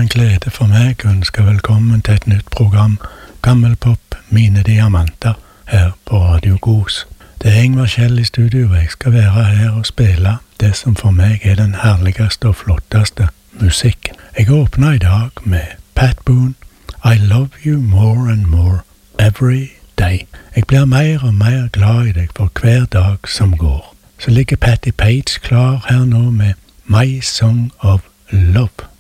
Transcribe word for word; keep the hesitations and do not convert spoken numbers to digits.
en glede for meg å ønske velkommen til et nytt program, Gammelpop, mine diamanter, her på Radio Gos. Det er Ingvar Kjell i studio, og jeg skal være her og spille det som for meg er den herligste og flotteste musikken. Jeg åpner i dag med Pat Boone, I Love You More and More Every Day. Jeg blir mer og mer glad i deg for hver dag som går. Så ligger Patti Page klar her nå med My Song of Love.